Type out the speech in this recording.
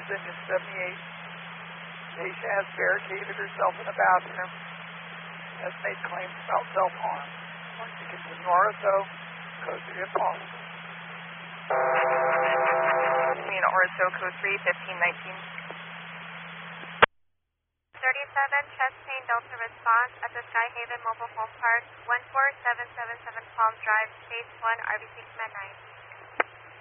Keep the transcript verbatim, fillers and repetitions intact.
Engine seventy-eight. Daisha has barricaded herself in a bathroom. Has made claims about self-harm. Once you continue R S O, code three impossible. Mean R S O code three, fifteen nineteen. thirty-seven, chest pain, Delta response at the Skyhaven Mobile Home Park, one four seven seven seven Palm Drive, Space one, R B C Command nine.